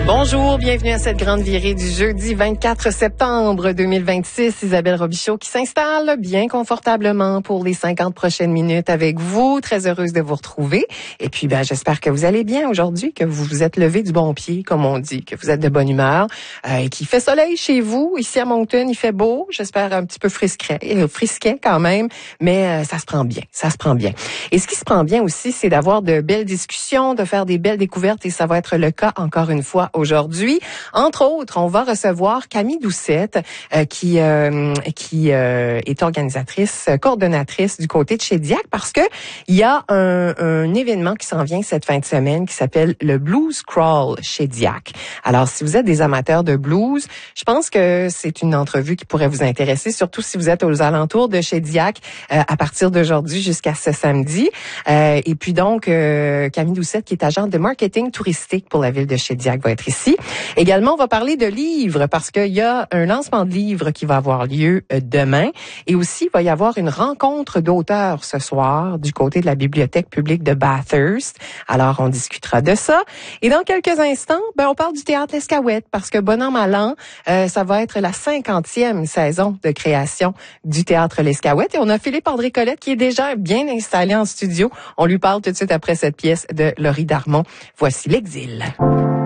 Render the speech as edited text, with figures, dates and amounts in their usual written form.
Bonjour, bienvenue à cette grande virée du jeudi 24 septembre 2026. Isabelle Robichaud qui s'installe bien confortablement pour les 50 prochaines minutes avec vous. Très heureuse de vous retrouver. Et puis, j'espère que vous allez bien aujourd'hui, que vous vous êtes levé du bon pied, comme on dit, que vous êtes de bonne humeur et qu'il fait soleil chez vous. Ici à Moncton, il fait beau. J'espère un petit peu frisquet quand même, mais ça se prend bien. Ça se prend bien. Et ce qui se prend bien aussi, c'est d'avoir de belles discussions, de faire des belles découvertes et ça va être le cas encore une fois aujourd'hui. Entre autres, on va recevoir Camille Doucette qui est organisatrice, coordonnatrice du côté de chez Diac parce que il y a un événement qui s'en vient cette fin de semaine qui s'appelle le Blues Crawl chez Diac. Alors, si vous êtes des amateurs de blues, je pense que c'est une entrevue qui pourrait vous intéresser, surtout si vous êtes aux alentours de chez Diac à partir d'aujourd'hui jusqu'à ce samedi. Et puis donc, Camille Doucette, qui est agente de marketing touristique pour la ville de Shediac, va être ici. Également, on va parler de livres parce qu'il y a un lancement de livres qui va avoir lieu demain. Et aussi, il va y avoir une rencontre d'auteurs ce soir du côté de la bibliothèque publique de Bathurst. Alors, on discutera de ça. Et dans quelques instants, on parle du théâtre L'Escaouette parce que bon an, mal an, ça va être la 50e saison de création du théâtre L'Escaouette. Et on a Philippe-André Colette qui est déjà bien installé en studio. On lui parle tout de suite après cette pièce de Laurie Darmon. Voici L'Exil.